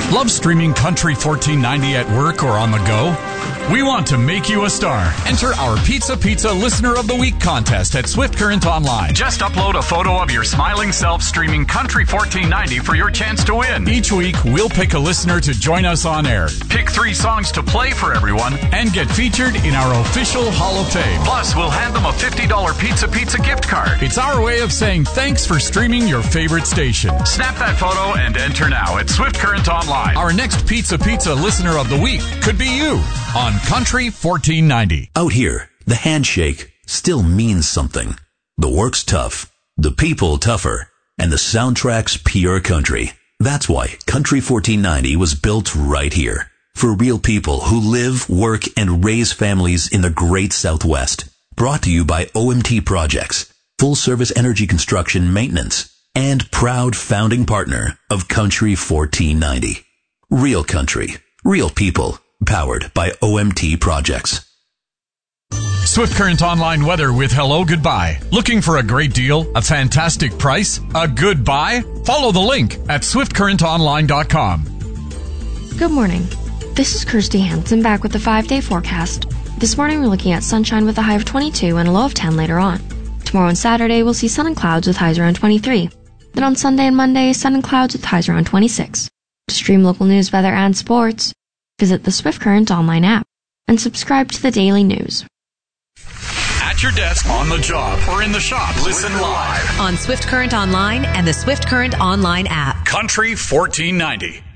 Love streaming Country 1490 at work or on the go? We want to make you a star. Enter our Pizza Listener of the Week contest at Swift Current Online. Just upload a photo of your smiling self streaming Country 1490 for your chance to win. Each week, we'll pick a listener to join us on air, pick 3 songs to play for everyone, and get featured in our official Hall of Fame. Plus, we'll hand them a $50 Pizza gift card. It's our way of saying thanks for streaming your favorite station. Snap that photo and enter now at Swift Current Online. Our next Pizza Listener of the Week could be you on Country 1490. Out here, the handshake still means something. The work's tough, the people tougher, and the soundtrack's pure country. That's why Country 1490 was built right here. For real people who live, work, and raise families in the great Southwest. Brought to you by OMT Projects, full-service energy construction maintenance, and proud founding partner of Country 1490. Real country, real people, powered by OMT Projects. Swift Current Online weather with Hello Goodbye. Looking for a great deal, a fantastic price, a good buy? Follow the link at swiftcurrentonline.com. Good morning. This is Kirsty Hansen back with the 5-day forecast. This morning we're looking at sunshine with a high of 22 and a low of 10 later on. Tomorrow and Saturday we'll see sun and clouds with highs around 23. Then on Sunday and Monday, sun and clouds with highs around 26. To stream local news, weather, and sports, visit the Swift Current Online app and subscribe to the daily news. At your desk, on the job, or in the shop, listen live on Swift Current Online and the Swift Current Online app. Country 1490.